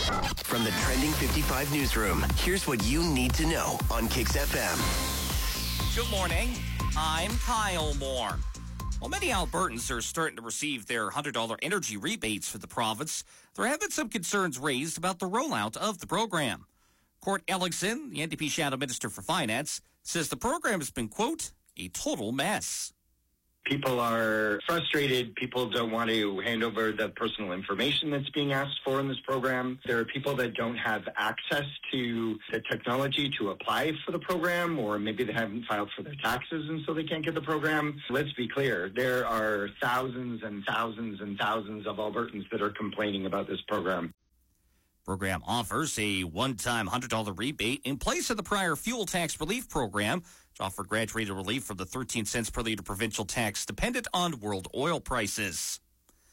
From the Trending 55 newsroom, here's what you need to know on Kicks FM. Good morning. I'm Kyle Moore. While many Albertans are starting to receive their $100 energy rebates for the province, there have been some concerns raised about the rollout of the program. Court Ellingson, the NDP Shadow Minister for Finance, says the program has been, quote, a total mess. People are frustrated. People don't want to hand over the personal information that's being asked for in this program. There are people that don't have access to the technology to apply for the program, or maybe they haven't filed for their taxes and so they can't get the program. Let's be clear. There are thousands and thousands and thousands of Albertans that are complaining about this program. Program offers a one-time $100 rebate in place of the prior fuel tax relief program, which offered graduated relief from the 13 cents per liter provincial tax dependent on world oil prices.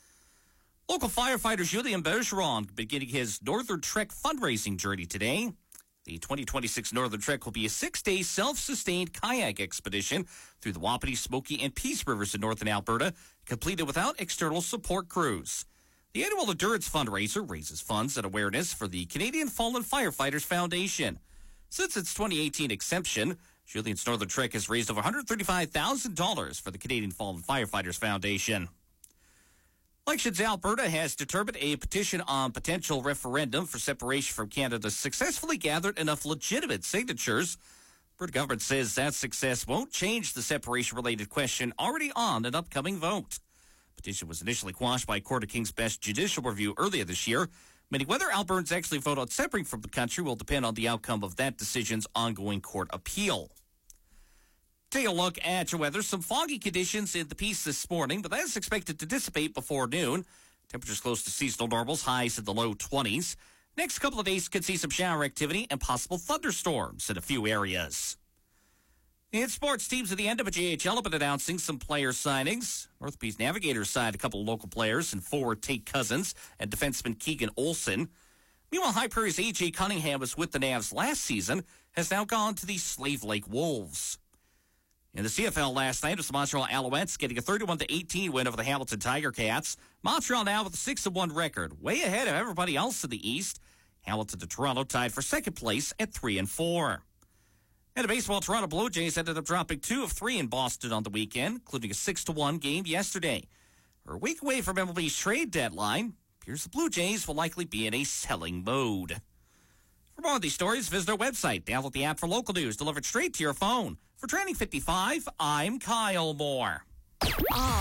Local firefighter Julien Bergeron beginning his Northern Trek fundraising journey today. The 2026 Northern Trek will be a 6-day self-sustained kayak expedition through the Wapiti, Smoky, and Peace Rivers in northern Alberta, completed without external support crews. The annual endurance fundraiser raises funds and awareness for the Canadian Fallen Firefighters Foundation. Since its 2018 inception, Julien's Northern Trek has raised over $135,000 for the Canadian Fallen Firefighters Foundation. Elections Alberta has determined a petition on potential referendum for separation from Canada successfully gathered enough legitimate signatures. Alberta government says that success won't change the separation-related question already on an upcoming vote. Petition was initially quashed by Court of King's Bench judicial review earlier this year. Meaning whether Albertans actually vote on separating from the country will depend on the outcome of that decision's ongoing court appeal. Take a look at your weather. Some foggy conditions in the Peace this morning, but that is expected to dissipate before noon. Temperatures close to seasonal normals, highs in the low 20s. Next couple of days could see some shower activity and possible thunderstorms in a few areas. In sports, teams at the end of a JHL have been announcing some player signings. North Peace Navigators signed a couple of local players and forward Tate Cousins and defenseman Keegan Olson. Meanwhile, High Prairie's A.J. Cunningham was with the Navs last season, has now gone to the Slave Lake Wolves. In the CFL last night, it was the Montreal Alouettes getting a 31-18 win over the Hamilton Tiger Cats. Montreal now with a 6-1 record, way ahead of everybody else in the East. Hamilton to Toronto tied for second place at 3-4. And in baseball, Toronto Blue Jays ended up dropping 2 of 3 in Boston on the weekend, including a 6-1 game yesterday. We're a week away from MLB's trade deadline. Appears the Blue Jays will likely be in a selling mode. For more of these stories, visit our website. Download the app for local news delivered straight to your phone. For Training 55, I'm Kyle Moore.